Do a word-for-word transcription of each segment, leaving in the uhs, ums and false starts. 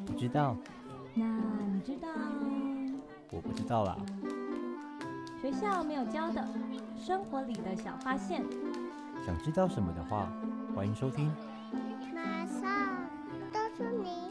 不知道。 那你知道？ 我不知道啦。 学校没有教的生活里的小发现。 想知道什么的话，欢迎收听。 马上告诉你。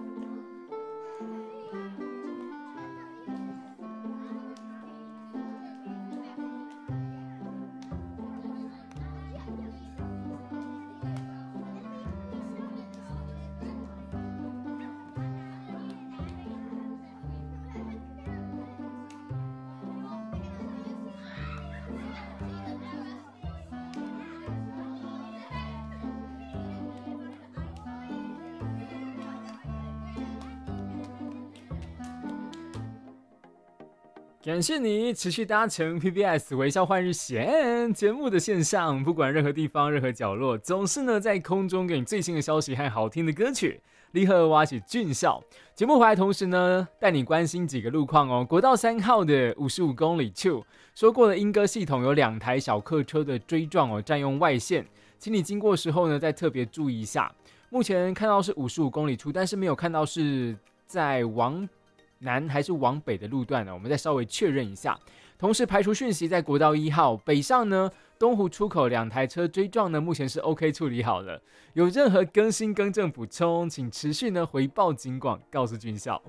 感谢你持续搭乘 P B S 微笑换日线节目的线上，不管任何地方、任何角落，总是呢在空中给你最新的消息和好听的歌曲。立刻挖起俊校节目回来，同时呢带你关心几个路况哦。国道三号的五十五公里处，说过的莺歌系统有两台小客车的追撞哦，占用外线，请你经过时候呢再特别注意一下。目前看到是五十五公里处，但是没有看到是在往南还是往北的路段呢？我们再稍微确认一下。同时排除讯息，在国道一号北上呢，东湖出口两台车追撞呢，目前是 OK 处理好了。有任何更新更正补充，请持续呢回报警广，告诉军校。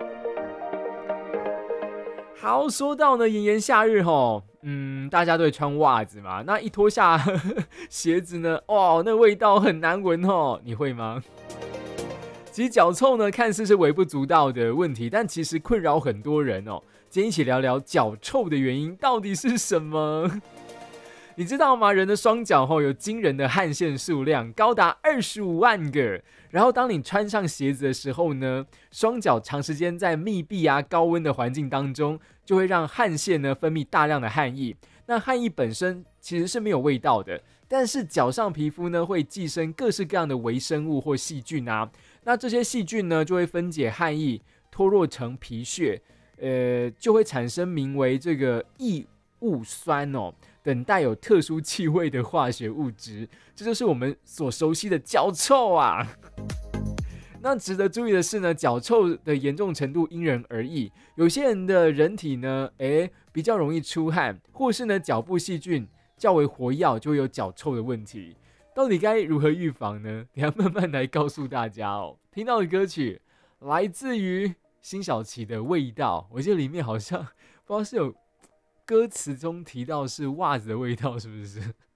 好，说到呢炎炎夏日吼，嗯，大家都会穿袜子嘛，那一脱下呵呵鞋子呢，哇，那味道很难闻吼，你会吗？其实脚臭呢，看似是微不足道的问题，但其实困扰很多人哦。今天一起聊聊脚臭的原因到底是什么？你知道吗？人的双脚后有惊人的汗腺数量，高达二十五万个。然后当你穿上鞋子的时候呢，双脚长时间在密闭啊、高温的环境当中，就会让汗腺呢分泌大量的汗液。那汗液本身其实是没有味道的，但是脚上皮肤呢会寄生各式各样的微生物或细菌啊。那这些细菌呢，就会分解汗液，脱落成皮屑，呃，就会产生名为这个异物酸哦等带有特殊气味的化学物质，这就是我们所熟悉的脚臭啊。那值得注意的是呢，脚臭的严重程度因人而异，有些人的人体呢，诶比较容易出汗，或是呢脚部细菌较为活跃，就会有脚臭的问题。到底该如何预防呢？等一下慢慢来告诉大家哦。听到的歌曲来自于辛晓琪的《味道》，我记得里面好像不知道是有歌词中提到是袜子的味道，是不是？